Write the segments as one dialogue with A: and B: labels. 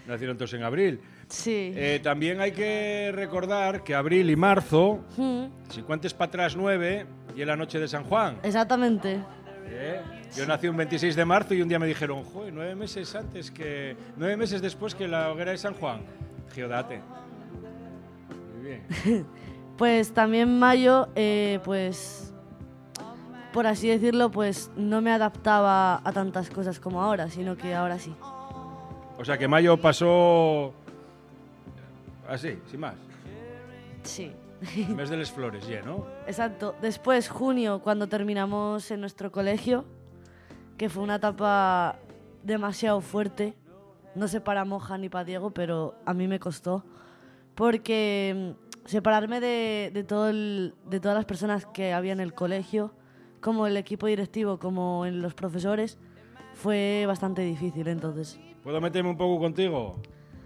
A: Nacieron todos en abril.
B: Sí.
A: También hay que recordar que abril y marzo, si cuentes para atrás 9, y es la noche de San Juan.
B: Exactamente.
A: Yo nací un 26 de marzo y un día me dijeron, joder, 9 meses después que la hoguera de San Juan. Geodate. Muy bien.
B: Pues también mayo, pues, por así decirlo, pues no me adaptaba a tantas cosas como ahora, sino que ahora sí.
A: O sea que mayo pasó así, sin más.
B: Sí.
A: Mes de las flores, ya, ¿no?
B: Exacto. Después, junio, cuando terminamos en nuestro colegio, que fue una etapa demasiado fuerte. No sé para Moja ni para Diego, pero a mí me costó. Porque separarme de todas las personas que había en el colegio, como el equipo directivo, como en los profesores, fue bastante difícil entonces.
A: ¿Puedo meterme un poco contigo?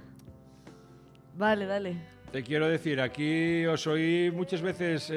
B: Vale, dale.
A: Te quiero decir, aquí os oí muchas veces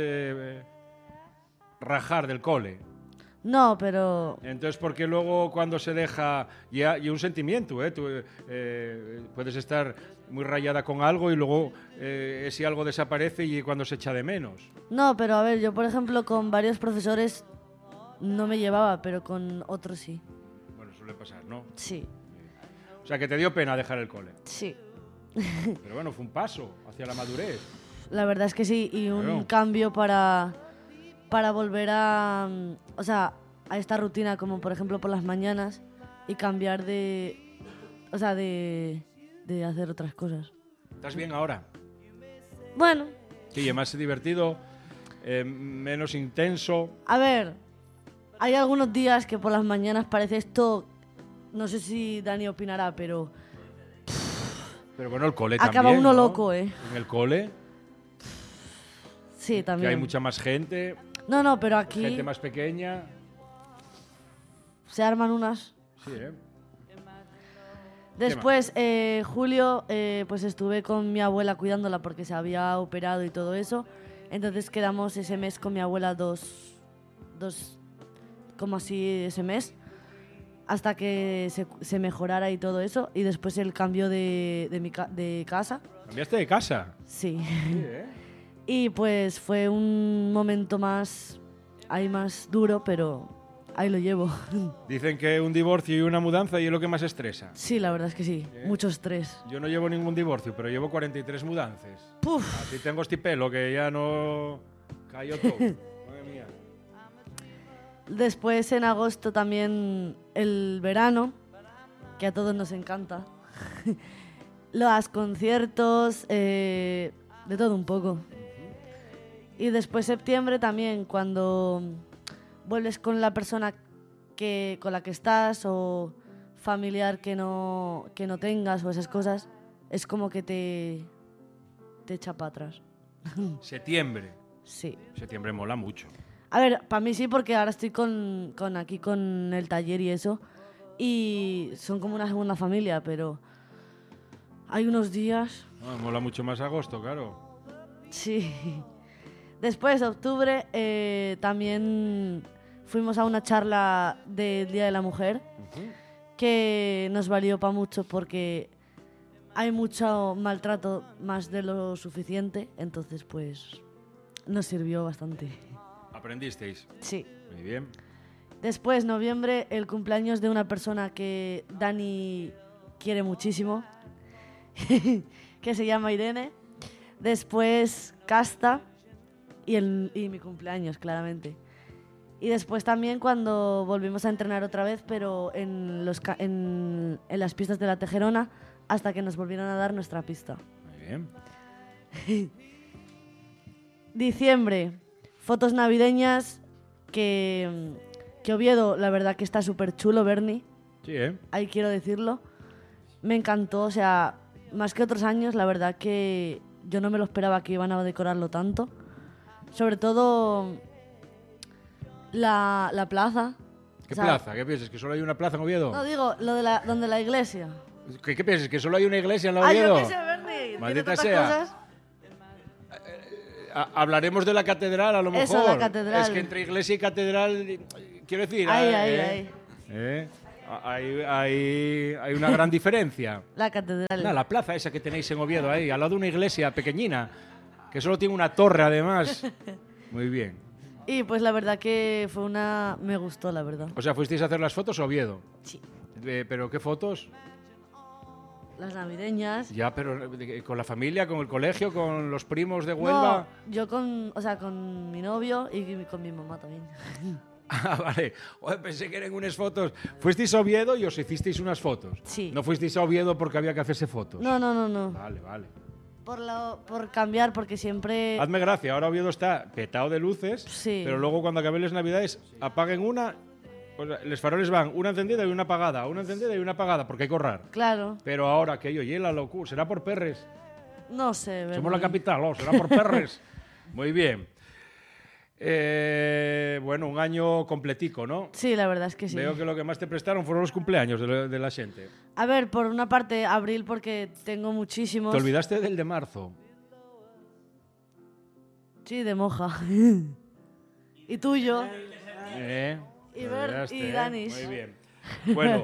A: rajar del cole.
B: No, pero...
A: Entonces, porque luego cuando se deja... Y un sentimiento, ¿eh? Tú puedes estar muy rayada con algo y luego ese algo desaparece y cuando se echa de menos.
B: No, pero a ver, yo por ejemplo con varios profesores no me llevaba, pero con otros sí.
A: Bueno, suele pasar, ¿no?
B: Sí.
A: O sea, que te dio pena dejar el cole.
B: Sí.
A: Pero bueno, fue un paso hacia la madurez.
B: La verdad es que sí, y un
A: Claro.
B: cambio para volver a, o sea, a esta rutina, como por ejemplo por las mañanas, y cambiar de hacer otras cosas.
A: ¿Estás bien ahora?
B: Bueno,
A: Sí, y más divertido, menos intenso.
B: a ver, hay algunos días que por las mañanas parece esto, no sé si Dani opinará, pero
A: Pero bueno, el cole
B: acaba
A: también,
B: uno
A: ¿no?
B: loco, ¿eh?
A: En el cole,
B: Sí,
A: que
B: también.
A: hay mucha más gente,
B: No, pero aquí
A: gente más pequeña.
B: se arman unas.
A: Sí, ¿eh?
B: Después, julio, pues estuve con mi abuela cuidándola porque se había operado y todo eso. Entonces quedamos ese mes con mi abuela como así ese mes, hasta que se mejorara y todo eso. Y después el cambio de casa.
A: ¿Cambiaste de casa?
B: Sí.
A: Sí, ¿eh?
B: Y pues fue un momento más duro, pero ahí lo llevo.
A: Dicen que un divorcio y una mudanza y es lo que más estresa.
B: Sí, la verdad es que sí. Mucho estrés.
A: Yo no llevo ningún divorcio, pero llevo 43 mudanzas.
B: Puf.
A: Así tengo este pelo que ya no cayó todo. Madre mía.
B: Después en agosto también el verano, que a todos nos encanta. Los conciertos, de todo un poco. Y después septiembre también, cuando vuelves con la persona con la que estás o familiar que no tengas o esas cosas, es como que te echa para atrás.
A: Septiembre.
B: Sí.
A: Septiembre mola mucho.
B: A ver, para mí sí, porque ahora estoy aquí con el taller y eso, y son como una segunda familia, pero hay unos días...
A: No, mola mucho más agosto, claro.
B: Sí. Después, octubre, también fuimos a una charla del Día de la Mujer, que nos valió para mucho porque hay mucho maltrato más de lo suficiente, entonces pues nos sirvió bastante.
A: ¿Aprendisteis?
B: Sí.
A: Muy bien.
B: Después, noviembre, el cumpleaños de una persona que Dani quiere muchísimo, que se llama Irene. Después, Casta y mi cumpleaños, claramente. Y después también cuando volvimos a entrenar otra vez, pero en las pistas de la Tejerona, hasta que nos volvieron a dar nuestra pista.
A: Muy bien.
B: Diciembre, fotos navideñas, que Oviedo, la verdad que está súper chulo, Bernie.
A: Sí, ¿eh?
B: Ahí quiero decirlo. Me encantó, o sea, más que otros años, la verdad que yo no me lo esperaba que iban a decorarlo tanto. Sobre todo la plaza.
A: ¿Qué
B: O sea,
A: plaza? ¿Qué piensas? ¿Que solo hay una plaza en Oviedo?
B: No, digo, donde la iglesia.
A: ¿Qué piensas? ¿Que solo hay una iglesia en
B: Yo
A: Oviedo?
B: qué sé, Bernie.
A: Maldita
B: tiene tantas
A: sea.
B: cosas.
A: Hablaremos de la catedral, a lo mejor.
B: Eso, la catedral.
A: Es que entre iglesia y catedral, quiero decir...
B: Ahí.
A: ¿Eh? Hay una gran diferencia.
B: La catedral.
A: No, la plaza esa que tenéis en Oviedo ahí, al lado de una iglesia pequeñina, que solo tiene una torre además. Muy bien.
B: Y pues la verdad que me gustó, la verdad.
A: O sea, ¿fuisteis a hacer las fotos a Oviedo?
B: Sí.
A: ¿Pero qué fotos?
B: Las navideñas.
A: Ya, pero ¿con la familia, con el colegio, con los primos de Huelva?
B: No, yo con mi novio y con mi mamá también.
A: Ah, vale. Joder, pensé que eran unas fotos. ¿Fuisteis a Oviedo y os hicisteis unas fotos?
B: Sí.
A: ¿No fuisteis a Oviedo porque había que hacerse fotos?
B: No.
A: Vale, vale.
B: Por cambiar, porque siempre...
A: Hazme gracia, ahora Oviedo está petado de luces,
B: Sí.
A: pero luego cuando acaben las navidades apaguen una, pues los faroles van una encendida y una apagada, porque hay que ahorrar.
B: Claro.
A: Pero ahora que yo, la locura, será por perres.
B: No sé, ¿verdad?
A: Somos la capital, será por perres. Muy bien. Bueno, un año completico, ¿no?
B: Sí, la verdad es que sí.
A: Veo que lo que más te prestaron fueron los cumpleaños de la gente.
B: A ver, por una parte, abril, porque tengo muchísimos.
A: ¿Te olvidaste del de marzo?
B: Sí, de Moja. Y tuyo. Y Bert y Danis.
A: Muy bien. Bueno,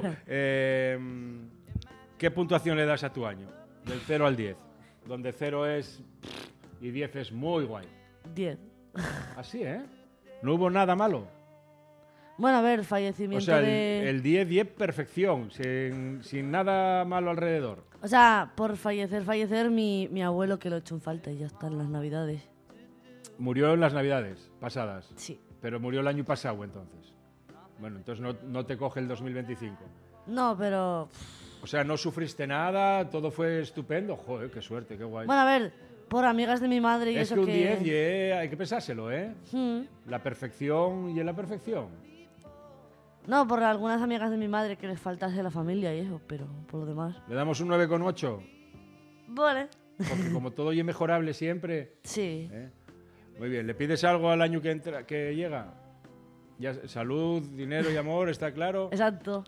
A: ¿qué puntuación le das a tu año? Del 0 al 10. Donde 0 es y 10 es muy guay.
B: 10.
A: Así, ¿eh? No hubo nada malo.
B: Bueno, a ver, fallecimiento
A: O sea,
B: de...
A: el 10 perfección, sin nada malo alrededor.
B: O sea, por fallecer mi abuelo, que lo he hecho en falta y ya está en las navidades.
A: Murió en las navidades pasadas.
B: Sí.
A: Pero murió el año pasado, entonces. Bueno, entonces no te coge el 2025.
B: No, pero...
A: O sea, no sufriste nada, todo fue estupendo. Joder, qué suerte, qué guay.
B: Bueno, a ver, por amigas de mi madre y
A: es
B: eso
A: que un 10 hay que pensárselo, ¿eh? La perfección y en la perfección.
B: No, por algunas amigas de mi madre que les faltase la familia y eso, pero por lo demás...
A: ¿Le damos un 9,8?
B: Vale.
A: Porque como todo y es mejorable siempre...
B: Sí.
A: Muy bien. ¿Le pides algo al año que llega? Ya, salud, dinero y amor, ¿está claro?
B: Exacto.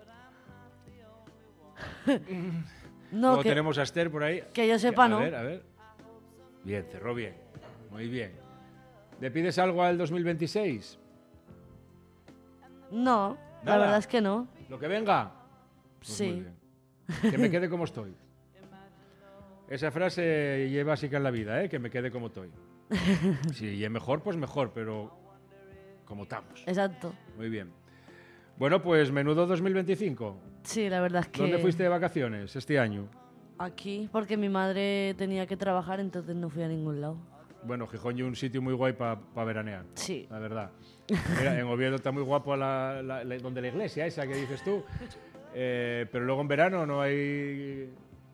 A: No, luego tenemos a Esther por ahí.
B: Que yo sepa, ¿no?
A: A ver. Bien, cerró bien. Muy bien. ¿Le pides algo al 2026?
B: No, la verdad es que no.
A: ¿Lo que venga? Pues
B: sí.
A: Muy bien. Que me quede como estoy. Esa frase y es básica en la vida, ¿eh? Que me quede como estoy. Sí, y es mejor, pues mejor, pero como estamos.
B: Exacto.
A: Muy bien. Bueno, pues menudo 2025.
B: Sí, la verdad es que...
A: ¿Dónde fuiste de vacaciones este año?
B: Aquí, porque mi madre tenía que trabajar, entonces no fui a ningún lado.
A: Bueno, Gijón es un sitio muy guay para veranear.
B: Sí.
A: La verdad. Mira, en Oviedo está muy guapo donde la iglesia esa que dices tú. Pero luego en verano no hay...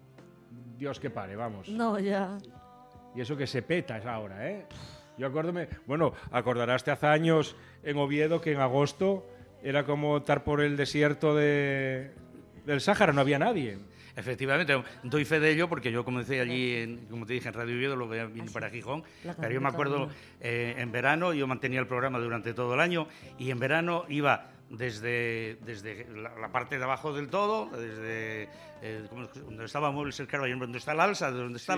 A: Dios que pare, vamos.
B: No, ya.
A: Y eso que se peta es ahora, ¿eh? Yo acuérdame... Bueno, acordarás hace años en Oviedo que en agosto era como estar por el desierto del Sáhara, no había nadie.
C: Efectivamente, doy fe de ello porque yo comencé allí, como te dije, en Radio Oviedo, luego ya vine para Gijón, pero yo me acuerdo en verano, yo mantenía el programa durante todo el año y en verano iba desde la parte de abajo del todo, desde donde estaba Muebles El Carballo, donde está el Alsa,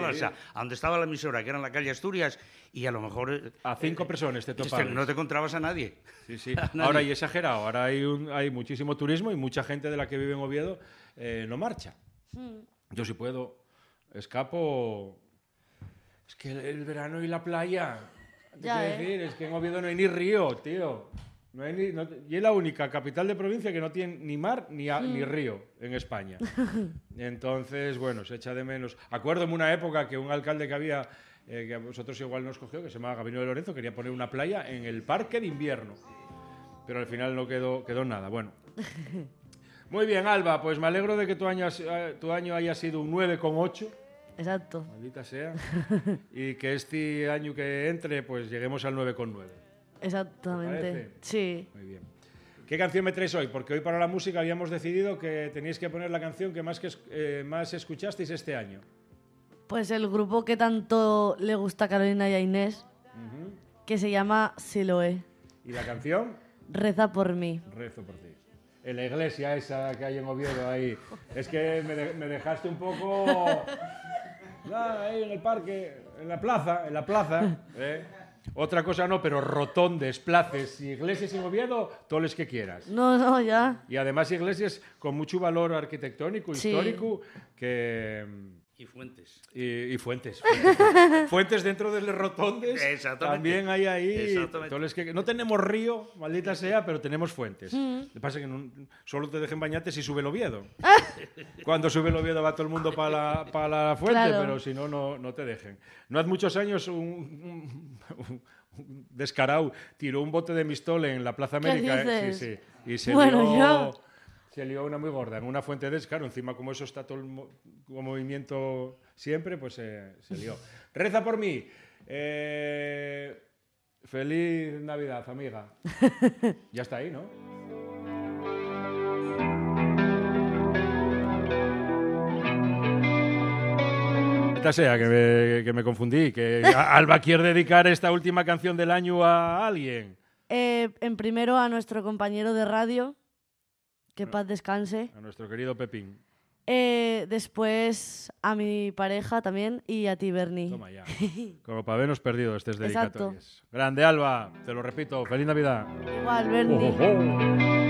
C: a donde estaba la emisora, que era en la calle Asturias, y a lo mejor...
A: A 5 personas te topabas.
C: No te encontrabas a nadie.
A: Sí. Ahora hay exagerado, ahora hay muchísimo turismo y mucha gente de la que vive en Oviedo no marcha. Yo si puedo, escapo. Es que el verano y la playa, decir, es que en Oviedo no hay ni río, tío. Y es la única capital de provincia que no tiene ni mar ni río en España. Entonces, bueno, se echa de menos. Acuérdome una época que un alcalde que había, que a vosotros igual nos cogió, que se llamaba Gabino de Lorenzo, quería poner una playa en el parque de invierno. Pero al final no quedó nada. Bueno. Muy bien, Alba, pues me alegro de que tu año haya sido un 9,8.
B: Exacto.
A: Maldita sea. Y que este año que entre, pues lleguemos al 9,9.
B: Exactamente. Sí.
A: Muy bien. ¿Qué canción me traes hoy? Porque hoy para la música habíamos decidido que teníais que poner la canción que más escuchasteis este año.
B: Pues el grupo que tanto le gusta a Carolina y a Inés, que se llama Siloé.
A: ¿Y la canción?
B: Reza por mí.
A: Rezo por ti. En la iglesia esa que hay en Oviedo ahí. Es que me dejaste un poco... ahí en el parque, en la plaza. Otra cosa no, pero rotondes, places, iglesias en Oviedo, todos los que quieras.
B: No, ya.
A: Y además iglesias con mucho valor arquitectónico,
B: Sí.
A: histórico, que...
C: Y fuentes.
A: Y fuentes. Fuentes dentro de los rotondes.
C: Exactamente.
A: También hay ahí.
C: Exactamente.
A: Todos los que, no tenemos río, maldita sea, pero tenemos fuentes. Lo que pasa es que solo te dejen bañarte si sube el Oviedo. Cuando sube el Oviedo va todo el mundo para la fuente,
B: Claro.
A: pero si no, no te dejen. No hace muchos años un descarado tiró un bote de Mistol en la Plaza
B: ¿Qué
A: América.
B: dices?
A: Sí, sí. Y se
B: Bueno,
A: lió...
B: ya.
A: Se lió una muy gorda en una fuente de claro, encima como eso está todo el movimiento siempre, pues se lió. Reza por mí. Feliz Navidad, amiga. Ya está ahí, ¿no? Esta sea, que me confundí, que Alba quiere dedicar esta última canción del año a alguien.
B: En primero a nuestro compañero de radio, que paz descanse.
A: A nuestro querido Pepín.
B: Después a mi pareja también y a ti, Bernie.
A: Toma ya. Como para habernos perdido estas
B: Exacto.
A: dedicatorias. Grande, Alba. Te lo repito. Feliz Navidad.
B: Igual, Bernie.
A: Oh, oh, oh.